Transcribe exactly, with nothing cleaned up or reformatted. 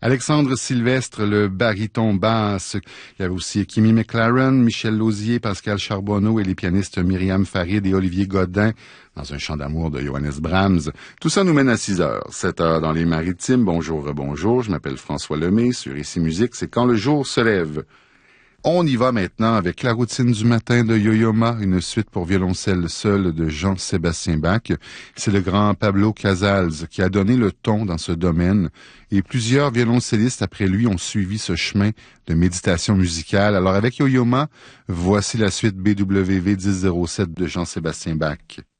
Alexandre Sylvestre, le baryton basse. Il y avait aussi Kimi McLaren, Michel Lauzier, Pascal Charbonneau et les pianistes Myriam Farid et Olivier Godin dans un chant d'amour de Johannes Brahms. Tout ça nous mène à six heures. sept heures dans les Maritimes. Bonjour, bonjour. Je m'appelle François Lemay. Sur Ici Musique, c'est Quand le jour se lève. On y va maintenant avec La routine du matin de Yo-Yo Ma, une suite pour violoncelle seul de Jean-Sébastien Bach. C'est le grand Pablo Casals qui a donné le ton dans ce domaine et plusieurs violoncellistes après lui ont suivi ce chemin de méditation musicale. Alors avec Yo-Yo Ma, voici la suite B W V dix zéro sept de Jean-Sébastien Bach.